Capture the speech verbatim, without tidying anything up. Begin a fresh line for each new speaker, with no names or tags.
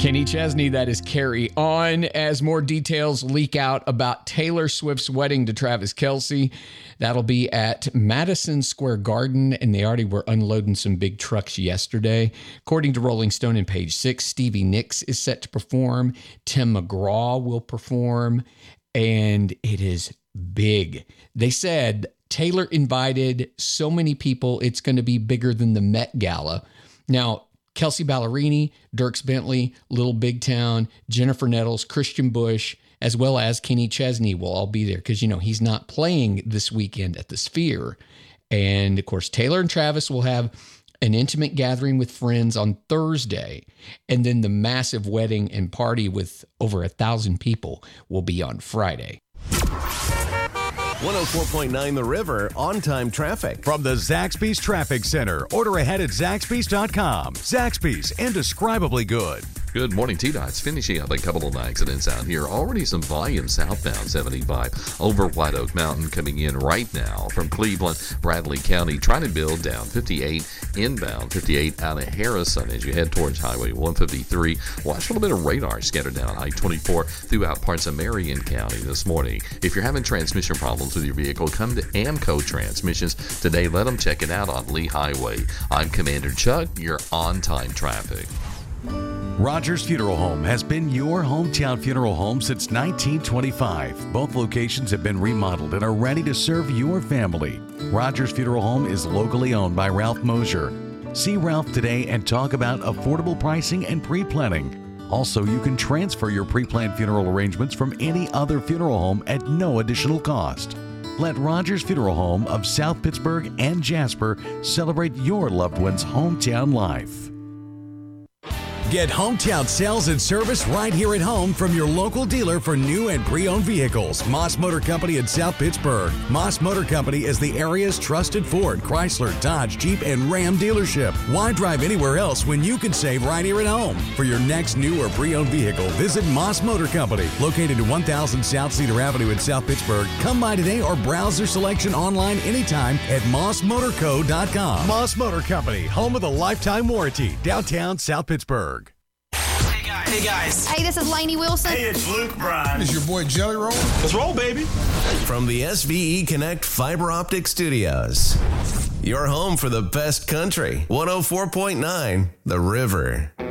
Kenny Chesney, that is Carry On, as more details leak out about Taylor Swift's wedding to Travis Kelce. That'll be at Madison Square Garden, and they already were unloading some big trucks yesterday. According to Rolling Stone and Page Six, Stevie Nicks is set to perform. Tim McGraw will perform, and it is big. They said Taylor invited so many people, it's going to be bigger than the Met Gala. Now, Kelsey Ballerini, Dierks Bentley, Little Big Town, Jennifer Nettles, Christian Bush, as well as Kenny Chesney will all be there because, you know, he's not playing this weekend at the Sphere. And, of course, Taylor and Travis will have an intimate gathering with friends on Thursday. And then the massive wedding and party with over a thousand people will be on Friday.
one oh four point nine The River, on-time traffic.
From the Zaxby's Traffic Center. Order ahead at Zaxby's dot com. Zaxby's, indescribably good.
Good morning, T-Dot's finishing up a couple of accidents out here. Already some volume southbound seventy-five over White Oak Mountain coming in right now from Cleveland, Bradley County. Trying to build down fifty-eight inbound, fifty-eight out of Harrison as you head towards Highway one fifty-three. Watch a little bit of radar scattered down I twenty-four throughout parts of Marion County this morning. If you're having transmission problems with your vehicle, come to Amco Transmissions today. Let them check it out on Lee Highway. I'm Commander Chuck, your on-time traffic.
Rogers Funeral Home has been your hometown funeral home since nineteen twenty-five. Both locations have been remodeled and are ready to serve your family. Rogers Funeral Home is locally owned by Ralph Mosier. See Ralph today and talk about affordable pricing and pre-planning. Also, you can transfer your pre-planned funeral arrangements from any other funeral home at no additional cost. Let Rogers Funeral Home of South Pittsburgh and Jasper celebrate your loved one's hometown life. Get hometown sales and service right here at home from your local dealer for new and pre-owned vehicles. Moss Motor Company in South Pittsburgh. Moss Motor Company is the area's trusted Ford, Chrysler, Dodge, Jeep, and Ram dealership. Why drive anywhere else when you can save right here at home? For your next new or pre-owned vehicle, visit Moss Motor Company, located at one thousand South Cedar Avenue in South Pittsburgh. Come by today or browse their selection online anytime at moss motor co dot com. Moss Motor Company, home of the lifetime warranty, downtown South Pittsburgh.
Hey guys.
Hey, this is Lainey Wilson.
Hey, it's Luke Bryan.
It's your boy Jelly Roll.
Let's roll, baby.
From the S V E Connect Fiber Optic Studios. Your home for the best country. one oh four point nine The River.